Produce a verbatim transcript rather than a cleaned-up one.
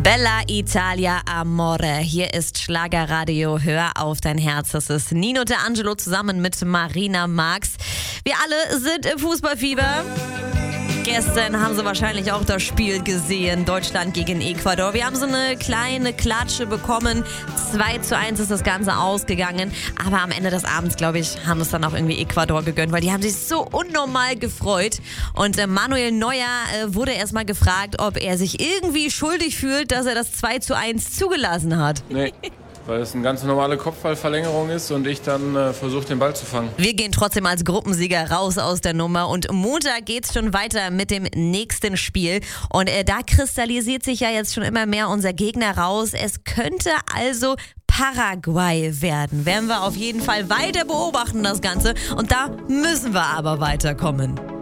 Bella Italia Amore. Hier ist Schlagerradio. Hör auf dein Herz. Das ist Nino D'Angelo zusammen mit Marina Marx. Wir alle sind im Fußballfieber. Gestern haben Sie wahrscheinlich auch das Spiel gesehen, Deutschland gegen Ecuador. Wir haben so eine kleine Klatsche bekommen. zwei zu eins ist das Ganze ausgegangen. Aber am Ende des Abends, glaube ich, haben es dann auch irgendwie Ecuador gegönnt, weil die haben sich so unnormal gefreut. Und äh, Manuel Neuer äh, wurde erstmal gefragt, ob er sich irgendwie schuldig fühlt, dass er das zwei zu eins zugelassen hat. Nee. Weil es eine ganz normale Kopfballverlängerung ist und ich dann äh, versuche, den Ball zu fangen. Wir gehen trotzdem als Gruppensieger raus aus der Nummer und Montag geht's schon weiter mit dem nächsten Spiel. Und äh, da kristallisiert sich ja jetzt schon immer mehr unser Gegner raus. Es könnte also Paraguay werden. Werden wir auf jeden Fall weiter beobachten, das Ganze. Und da müssen wir aber weiterkommen.